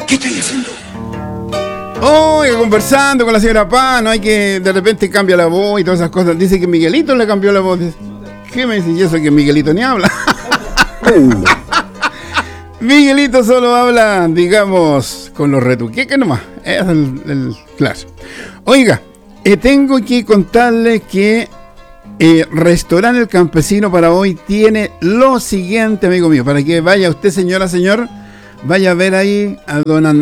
¿Qué estoy haciendo? Oiga, conversando con la señora Paz, no hay que de repente cambia la voz y todas esas cosas. Dice que Miguelito le cambió la voz. ¿Qué me dice? Y eso que Miguelito ni habla. Miguelito solo habla, digamos, con los retuqueques nomás. Es claro. Oiga, tengo que contarles que Restaurante El Campesino para hoy tiene lo siguiente, amigo mío. Para que vaya usted, señora, señor, vaya a ver ahí a don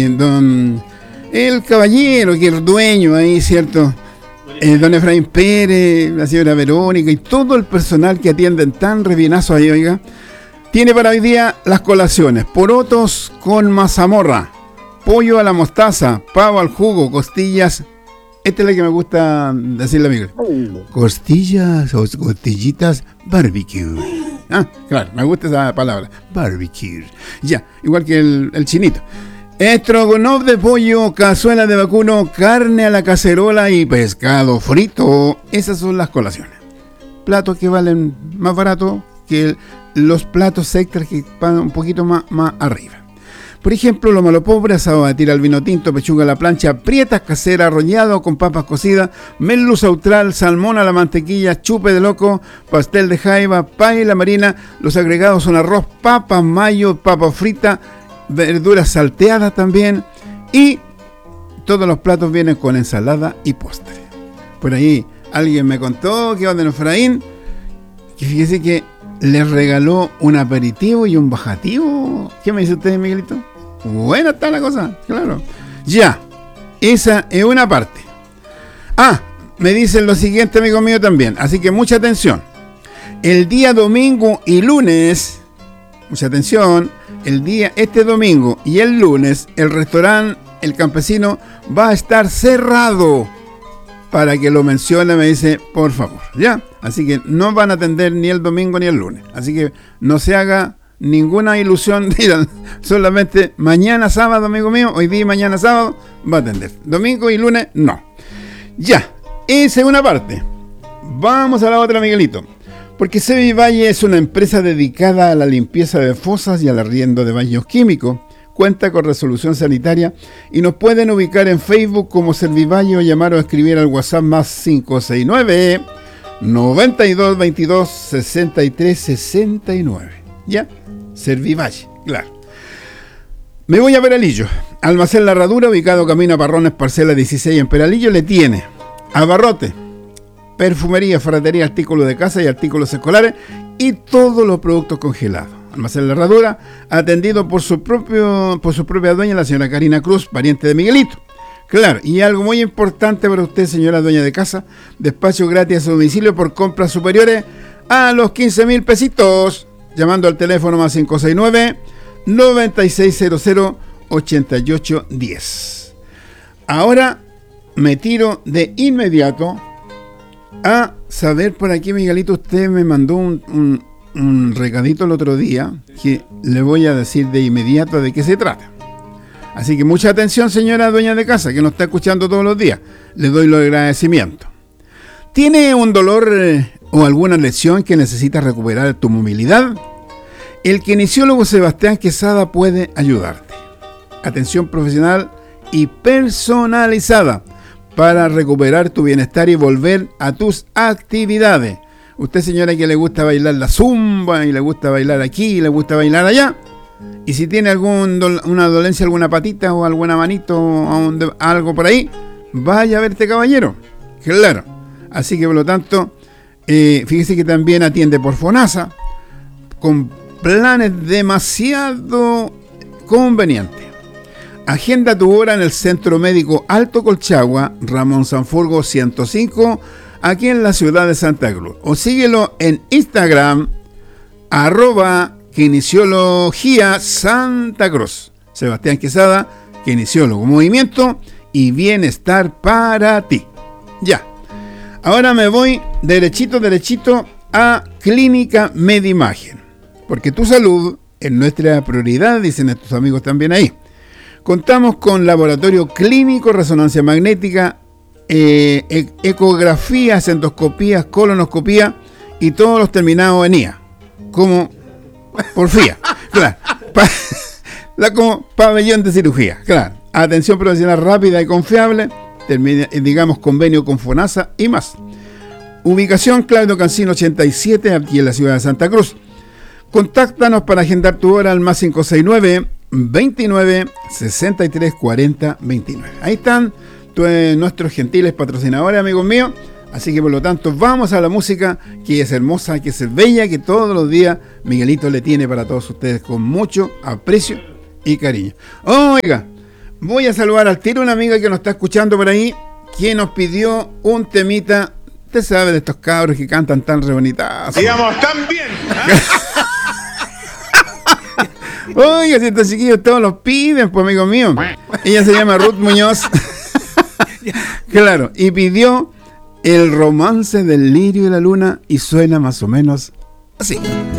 el caballero, que es el dueño ahí, ¿cierto? Don Efraín Pérez, la señora Verónica y todo el personal que atienden tan rebienazo ahí, oiga. Tiene para hoy día las colaciones: porotos con mazamorra, pollo a la mostaza, pavo al jugo, costillas. Esta es la que me gusta decirle, amigo. Costillas o costillitas barbecue. Ah, claro, me gusta esa palabra, barbecue. Ya, igual que el chinito. Estrogonoff de pollo, cazuela de vacuno, carne a la cacerola y pescado frito. Esas son las colaciones. Platos que valen más barato que los platos extras que pagan un poquito más arriba. Por ejemplo, lo malo pobre, asado de tira al vino tinto, pechuga a la plancha, prietas caseras, arrollado con papas cocidas, merluza austral, salmón a la mantequilla, chupe de loco, pastel de jaiba, paella marina. Los agregados son arroz, papas mayo, papa frita, verduras salteadas también, y todos los platos vienen con ensalada y postre. Por ahí alguien me contó que don Efraín, que fíjese que les regaló un aperitivo y un bajativo. ¿Qué me dice usted, Miguelito? Buena está la cosa, claro. Ya, esa es una parte. Me dicen lo siguiente, amigo mío, también, así que mucha atención. El día domingo y lunes, mucha atención, este domingo y el lunes, el restaurante El Campesino va a estar cerrado. Para que lo mencione, me dice, por favor, ¿ya? Así que no van a atender ni el domingo ni el lunes. Así que no se haga ninguna ilusión, solamente mañana sábado, amigo mío, hoy día y mañana sábado va a atender. Domingo y lunes, no. Ya, esa es una parte. Vamos a la otra, Miguelito. Porque Sevi Valle es una empresa dedicada a la limpieza de fosas y al arriendo de baños químicos. Cuenta con resolución sanitaria y nos pueden ubicar en Facebook como Servivalle o llamar o escribir al WhatsApp más 569 92 22 63 69. ¿Ya? Servivalle, claro. Me voy a Peralillo. Almacén La Herradura, ubicado camino a Parrones, parcela 16 en Peralillo, le tiene abarrote, perfumería, ferretería, artículos de casa y artículos escolares y todos los productos congelados. Almacén La Herradura, atendido por su propia dueña, la señora Karina Cruz, pariente de Miguelito. Claro, y algo muy importante para usted, señora dueña de casa: despacho gratis a su domicilio por compras superiores a los 15,000 pesitos, llamando al teléfono más 569 9600 8810. Ahora me tiro de inmediato a saber por aquí, Miguelito, usted me mandó un recadito el otro día que le voy a decir de inmediato de qué se trata. Así que mucha atención, señora dueña de casa, que nos está escuchando todos los días. Le doy los agradecimientos. ¿Tiene un dolor o alguna lesión que necesita recuperar tu movilidad? El kinesiólogo Sebastián Quesada puede ayudarte. Atención profesional y personalizada para recuperar tu bienestar y volver a tus actividades. Usted, señora, que le gusta bailar la zumba y le gusta bailar aquí y le gusta bailar allá, y si tiene una dolencia, alguna patita o alguna manito o algo por ahí, vaya a verte, caballero. Claro. Así que, por lo tanto, fíjese que también atiende por FONASA con planes demasiado convenientes. Agenda tu hora en el Centro Médico Alto Colchagua, Ramón Sanfurgo 105, aquí en la ciudad de Santa Cruz. O síguelo en Instagram, @kinesiología Santa Cruz. Sebastián Quesada, kinesiólogo, movimiento y bienestar para ti. Ya. Ahora me voy derechito a Clínica Medimagen. Porque tu salud es nuestra prioridad, dicen estos amigos también ahí. Contamos con laboratorio clínico, resonancia magnética, ecografías, endoscopías, colonoscopía y todos los terminados en IA, como por FIA. Claro. como pabellón de cirugía, claro. Atención profesional rápida y confiable, digamos convenio con FONASA y más. Ubicación Claudio Cancino 87, aquí en la ciudad de Santa Cruz. Contáctanos para agendar tu hora al más 569 29 63 40 29. Ahí están nuestros gentiles patrocinadores, amigos míos. Así que por lo tanto vamos a la música, que es hermosa, que es bella, que todos los días Miguelito le tiene para todos ustedes con mucho aprecio y cariño. Oiga, voy a saludar al tiro a una amiga que nos está escuchando por ahí, que nos pidió un temita. Usted sabe de estos cabros que cantan tan re bonitas. Digamos, tan bien. Oiga, si estos chiquillos todos los piden, pues amigo mío. Ella se llama Ruth Muñoz. Claro, y pidió El romance del lirio y la luna, y suena más o menos así.